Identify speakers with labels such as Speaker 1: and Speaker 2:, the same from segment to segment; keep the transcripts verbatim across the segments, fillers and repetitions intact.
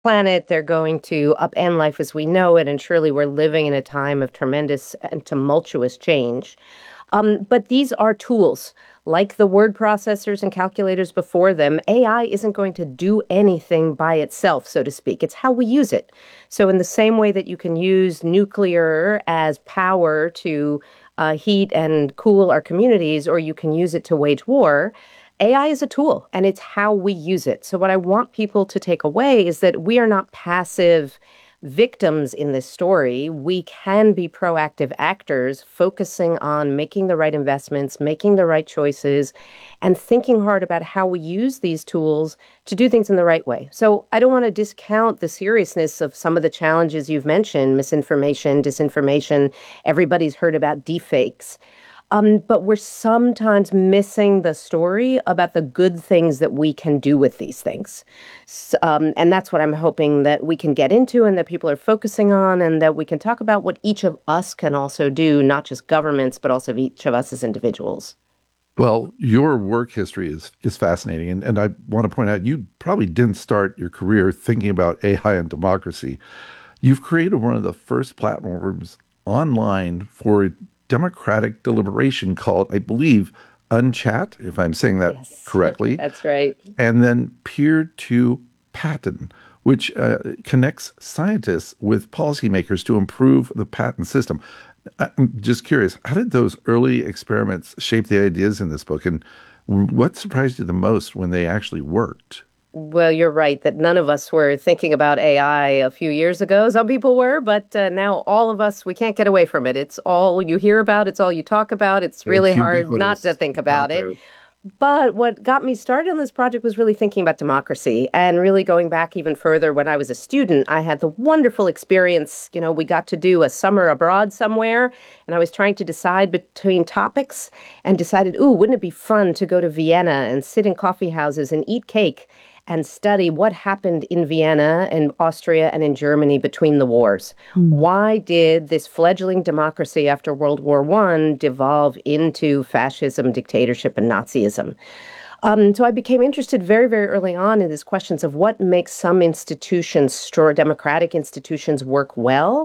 Speaker 1: planet. They're going to upend life as we know it. And surely we're living in a time of tremendous and tumultuous change. Um, but these are tools. Like the word processors and calculators before them, A I isn't going to do anything by itself, so to speak. It's how we use it. So, in the same way that you can use nuclear as power to uh, heat and cool our communities, or you can use it to wage war, A I is a tool and it's how we use it. So, what I want people to take away is that we are not passive victims in this story. We can be proactive actors, focusing on making the right investments, making the right choices, and thinking hard about how we use these tools to do things in the right way. So I don't want to discount the seriousness of some of the challenges you've mentioned: misinformation, disinformation. Everybody's heard about deepfakes. Um, but we're sometimes missing the story about the good things that we can do with these things. S- um, and that's what I'm hoping that we can get into and that people are focusing on, and that we can talk about what each of us can also do, not just governments, but also each of us as individuals.
Speaker 2: Well, your work history is is fascinating, and, and I want to point out you probably didn't start your career thinking about A I and democracy. You've created one of the first platforms online for democratic deliberation called, I believe, Unchat, if I'm saying that
Speaker 1: Yes,
Speaker 2: correctly,
Speaker 1: that's right.
Speaker 2: and then Peer to Patent, which uh, connects scientists with policymakers to improve the patent system. I'm just curious, how did those early experiments shape the ideas in this book, and what surprised you the most when they actually worked?
Speaker 1: Well, you're right that none of us were thinking about A I a few years ago. Some people were, but uh, now all of us, we can't get away from it. It's all you hear about, it's all you talk about. It's
Speaker 2: It's
Speaker 1: really hard not to
Speaker 2: ubiquitous.
Speaker 1: think
Speaker 2: It's out
Speaker 1: about it.
Speaker 2: there.
Speaker 1: But what got me started on this project was really thinking about democracy, and really going back even further. When I was a student, I had the wonderful experience. You know, we got to do a summer abroad somewhere, and I was trying to decide between topics and decided, ooh, wouldn't it be fun to go to Vienna and sit in coffee houses and eat cake and study what happened in Vienna and Austria and in Germany between the wars?
Speaker 3: Mm.
Speaker 1: Why did this fledgling democracy after World War One devolve into fascism, dictatorship, and Nazism? Um, so I became interested very, very early on in these questions of what makes some institutions, stro- democratic institutions, work well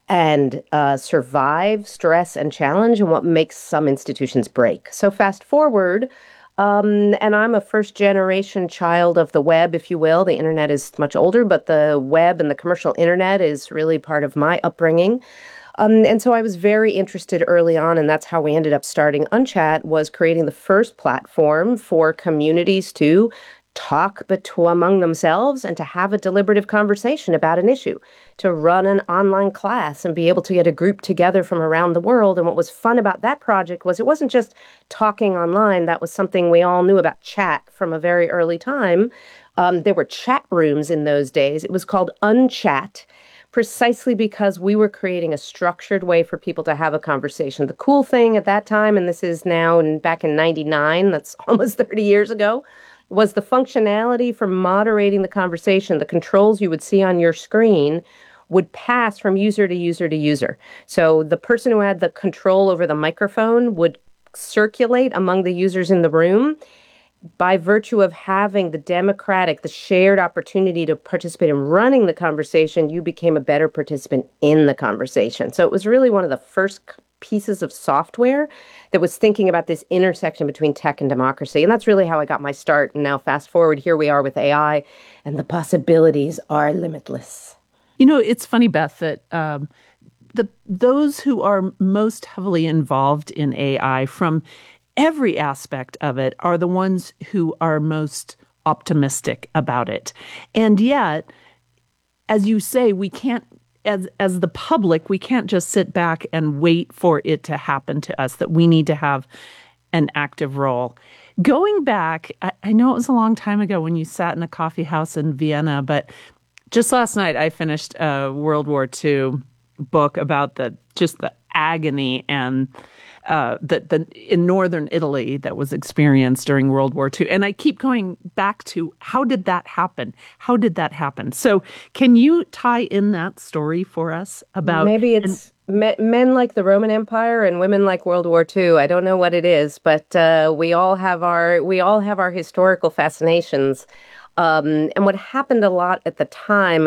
Speaker 1: and uh, survive stress and challenge, and what makes some institutions break. So fast forward, um, and I'm a first generation child of the web, if you will. The internet is much older, but the web and the commercial internet is really part of my upbringing. Um, and so I was very interested early on, and that's how we ended up starting Unchat, was creating the first platform for communities to talk between among themselves and to have a deliberative conversation about an issue, to run an online class and be able to get a group together from around the world. And what was fun about that project was it wasn't just talking online. That was something we all knew about chat from a very early time. Um, there were chat rooms in those days. It was called Unchat, precisely because we were creating a structured way for people to have a conversation. The cool thing at that time, and this is now in, back in ninety-nine, that's almost thirty years ago, was the functionality for moderating the conversation. The controls you would see on your screen would pass from user to user to user. So the person who had the control over the microphone would circulate among the users in the room. By virtue of having the democratic, the shared opportunity to participate in running the conversation, you became a better participant in the conversation. So it was really one of the first pieces of software that was thinking about this intersection between tech and democracy. And that's really how I got my start. And now fast forward, here we are with A I, and the possibilities are limitless.
Speaker 3: You know, it's funny, Beth, that um, the those who are most heavily involved in A I from every aspect of it are the ones who are most optimistic about it. And yet, as you say, we can't, as as the public, we can't just sit back and wait for it to happen to us, that we need to have an active role. Going back, I, I know it was a long time ago when you sat in a coffee house in Vienna, but just last night I finished a World War Two book about the just the agony and uh, that the in northern Italy that was experienced during World War Two. And I keep going back to, how did that happen? How did that happen? So can you tie in that story for us about?
Speaker 1: Maybe
Speaker 3: And
Speaker 1: it's me- men like the Roman Empire and women like World War Two. I don't know what it is, but uh, we all have our we all have our historical fascinations. Um, and what happened a lot at the time